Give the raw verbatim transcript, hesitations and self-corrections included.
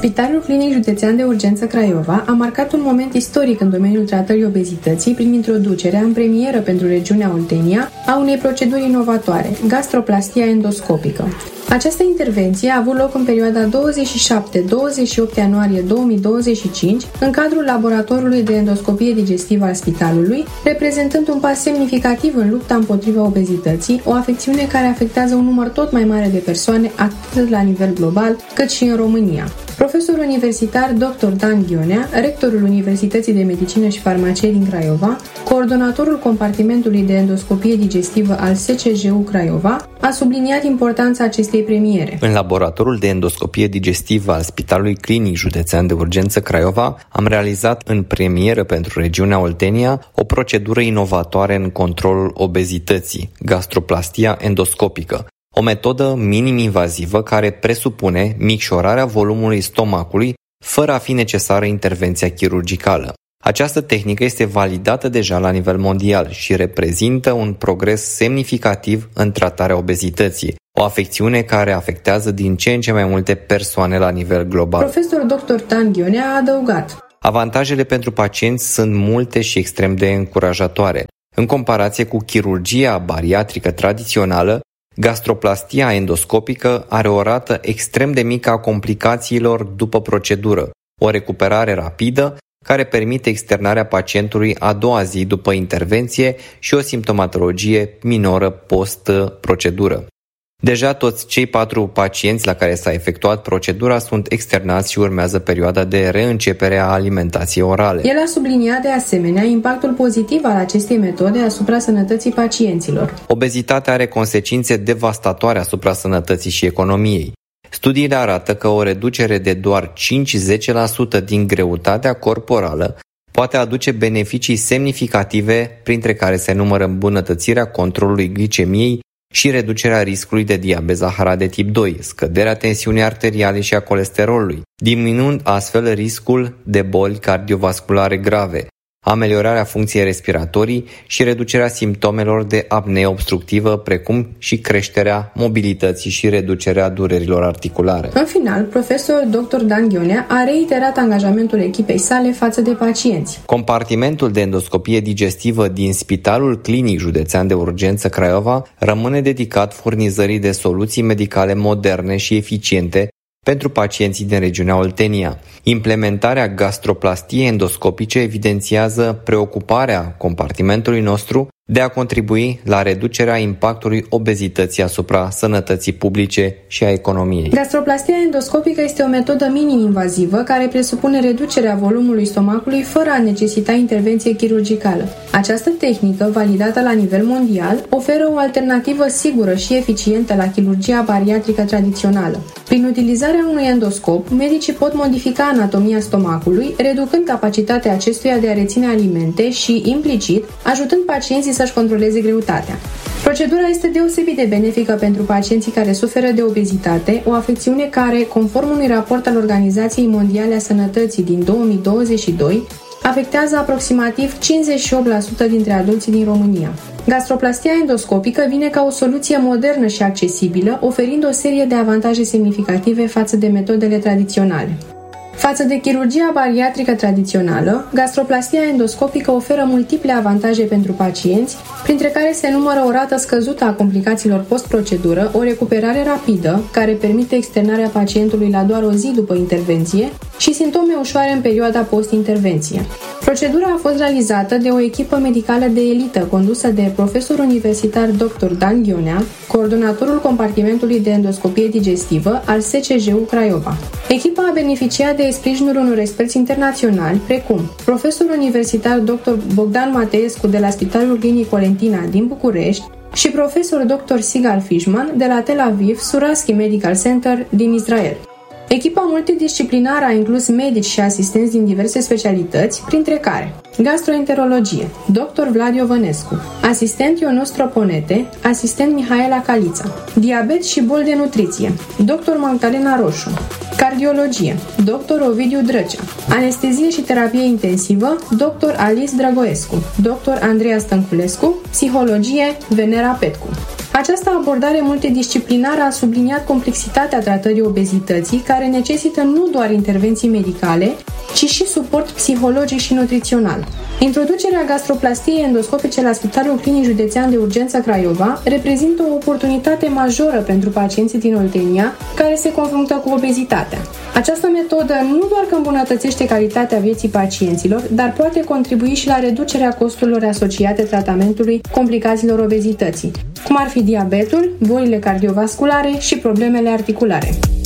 Spitalul Clinic Județean de Urgență Craiova a marcat un moment istoric în domeniul tratării obezității prin introducerea în premieră pentru regiunea Oltenia a unei proceduri inovatoare, gastroplastia endoscopică. Această intervenție a avut loc în perioada douăzeci și șapte - douăzeci și opt ianuarie două mii douăzeci și cinci în cadrul laboratorului de endoscopie digestivă al spitalului, reprezentând un pas semnificativ în lupta împotriva obezității, o afecțiune care afectează un număr tot mai mare de persoane atât la nivel global cât și în România. Profesor universitar doctor Dan Ghionea, rectorul Universității de Medicină și Farmacie din Craiova, coordonatorul compartimentului de endoscopie digestivă al S C J U Craiova, a subliniat importanța acestei premiere. În laboratorul de endoscopie digestivă al Spitalului Clinic Județean de Urgență Craiova am realizat în premieră pentru regiunea Oltenia o procedură inovatoare în controlul obezității, gastroplastia endoscopică. O metodă minim-invazivă care presupune micșorarea volumului stomacului fără a fi necesară intervenția chirurgicală. Această tehnică este validată deja la nivel mondial și reprezintă un progres semnificativ în tratarea obezității, o afecțiune care afectează din ce în ce mai multe persoane la nivel global. Profesor doctor Dan Ghionea a adăugat: Avantajele pentru pacienți sunt multe și extrem de încurajatoare. În comparație cu chirurgia bariatrică tradițională, gastroplastia endoscopică are o rată extrem de mică a complicațiilor după procedură, o recuperare rapidă care permite externarea pacientului a doua zi după intervenție și o simptomatologie minoră post-procedură. Deja toți cei patru pacienți la care s-a efectuat procedura sunt externați și urmează perioada de reîncepere a alimentației orale. El a subliniat de asemenea impactul pozitiv al acestei metode asupra sănătății pacienților. Obezitatea are consecințe devastatoare asupra sănătății și economiei. Studiile arată că o reducere de doar cinci-zece la sută din greutatea corporală poate aduce beneficii semnificative, printre care se numără îmbunătățirea controlului glicemiei și reducerea riscului de diabet zaharat de tip doi, scăderea tensiunii arteriale și a colesterolului, diminuând astfel riscul de boli cardiovasculare grave, ameliorarea funcției respiratorii și reducerea simptomelor de apnee obstructivă, precum și creșterea mobilității și reducerea durerilor articulare. În final, profesorul doctor Dan Ghionea a reiterat angajamentul echipei sale față de pacienți. Compartimentul de endoscopie digestivă din Spitalul Clinic Județean de Urgență Craiova rămâne dedicat furnizării de soluții medicale moderne și eficiente pentru pacienții din regiunea Oltenia. Implementarea gastroplastiei endoscopice evidențiază preocuparea compartimentului nostru de a contribui la reducerea impactului obezității asupra sănătății publice și a economiei. Gastroplastia endoscopică este o metodă minim-invazivă care presupune reducerea volumului stomacului fără a necesita intervenție chirurgicală. Această tehnică, validată la nivel mondial, oferă o alternativă sigură și eficientă la chirurgia bariatrică tradițională. Prin utilizarea unui endoscop, medicii pot modifica anatomia stomacului, reducând capacitatea acestuia de a reține alimente și, implicit, ajutând pacienții să-și controleze greutatea. Procedura este deosebit de benefică pentru pacienții care suferă de obezitate, o afecțiune care, conform unui raport al Organizației Mondiale a Sănătății din două mii douăzeci și doi, afectează aproximativ cincizeci și opt la sută dintre adulții din România. Gastroplastia endoscopică vine ca o soluție modernă și accesibilă, oferind o serie de avantaje semnificative față de metodele tradiționale. Față de chirurgia bariatrică tradițională, gastroplastia endoscopică oferă multiple avantaje pentru pacienți, printre care se numără o rată scăzută a complicațiilor post-procedură, o recuperare rapidă, care permite externarea pacientului la doar o zi după intervenție, și simptome ușoare în perioada post-intervenție. Procedura a fost realizată de o echipă medicală de elită condusă de profesor universitar doctor Dan Ghionea, coordonatorul compartimentului de endoscopie digestivă al S C J U Craiova. Echipa a beneficiat de sprijinul unor experți internaționali, precum profesorul universitar doctor Bogdan Mateescu de la Spitalul Clinic Olentina din București și profesor doctor Sigal Fishman de la Tel Aviv Suraski Medical Center din Israel. Echipa multidisciplinară a inclus medici și asistenți din diverse specialități, printre care gastroenterologie, doctor Vlad Iovănescu, asistent Ionuț Troponete, asistent Mihaela Calița, diabet și boli de nutriție, doctor Magdalena Roșu, cardiologie, doctor Ovidiu Drăcea, anestezie și terapie intensivă, doctor Alice Dragoescu, doctor Andreea Stănculescu, psihologie Venera Petcu. Această abordare multidisciplinară a subliniat complexitatea tratării obezității, care necesită nu doar intervenții medicale, ci și suport psihologic și nutrițional. Introducerea gastroplastiei endoscopice la Spitalul Clinic Județean de Urgență Craiova reprezintă o oportunitate majoră pentru pacienții din Oltenia care se confruntă cu obezitatea. Această metodă nu doar că îmbunătățește calitatea vieții pacienților, dar poate contribui și la reducerea costurilor asociate tratamentului complicațiilor obezității, cum ar fi diabetul, bolile cardiovasculare și problemele articulare.